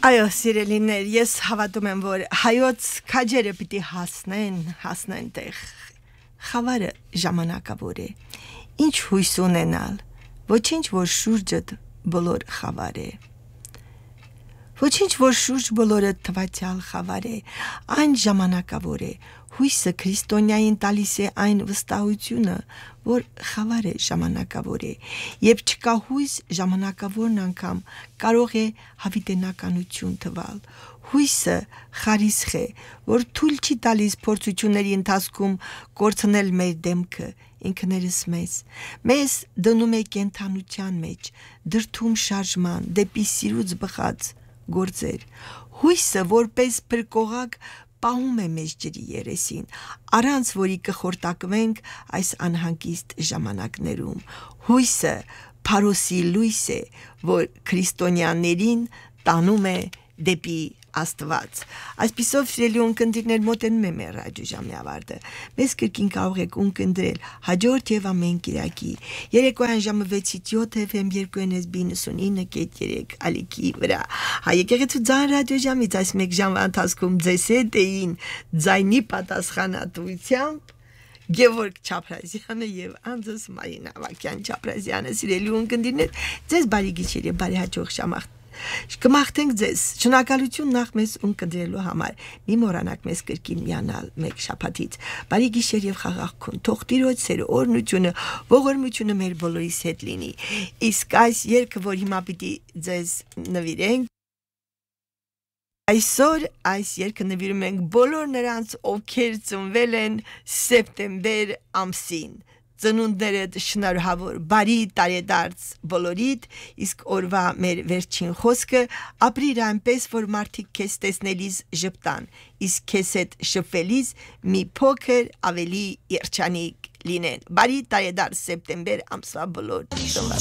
Այո, սիրելիներ, ես հավատում եմ, որ հայոց քաջերը պիտի հասնեն տեղ։ Խավարը ժամանակավոր է։ Ինչ հույս ունենալ, ոչինչ որ շուրջդ բոլոր խավար է։ Ոչինչ որ շուրջ բոլորը թվացյալ խավար է, այն ժամանակավոր է։ Հույսը քրիստոնյային տալիս է այն վստահությունը, որ խավար է ժամանակավոր է, եւ չկա հույս ժամանակավորն անգամ կարող է հավիտենականություն տալ։ Հույսը խարիսխ է, որ թույլ չի տալիս փորձությունների ընթացքում կորցնել մեր դեմքը, ինքներս մեզ դնում է կենթանության մեջ, դրդում շարժման, դեպի սիրուց բխած գործեր։ Հույսը որպես փրկողակ պահում է մեզ ջրի երեսին, առանց որի կխորտակվենք այս անհանգիստ ժամանակներում։ Հույսը փարոսի լույս է, որ քրիստոնյաներին տանում է դեպի Աստված։ Այսպիսով սիրելի ունկնդիրներ, մոտենում է մեր ռադիոժամի ավարտը։ Մեզ կրկին կարող եք ունկնդրել հաջորդ եւ ամեն կիրակի երեկոյան ժամը 6-ից 7 FM 2NSB 99.3 ալիքի վրա։ Հայեկեղեցու ձայն ռադիոժամից այս մեկ ժամվա ընթացքում ձեզ հետ էին ձայնի պատասխանատվությամբ Գևորգ Չապրազյանը եւ անձս Մարինա Ավակյան Չապրազյանը։ Սիրելի ունկնդիրներ, ձեզ բարի գիշեր եւ բարի հաջող շամախ կմաղթենք ձեզ, շնորհակալություն նախ մեզ ունկնդրելու համար։ Մի մոռանաք մեզ կրկին միանալ մեկ շաբաթից։ Բարի գիշեր եւ խաղաղ քուն։ Թող Տիրոջ սերը, օրհնությունը, ողորմությունը մեր բոլորիս հետ լինի։ Իսկ այս երգը, որ հիմա պիտի ձեզ նվիրենք, այսօր այս երգը նվիրում ենք բոլոր նրանց, ովքեր ծնվել են սեպտեմբեր ամսին։ Ծնունդներդ շնորհավոր, բարի տարեդարձ բոլորիդ, իսկ օրվա մեր վերջին խոսքը ապրիր այնպես, որ մարդիկ քեզ տեսնելիս ժպտան, իսկ քեզ հետ շփվելիս մի փոքր ավելի երջանիկ լինեն։ Բարի տարեդարձ սեպտեմբեր ամսվա բոլոր ծնողներին։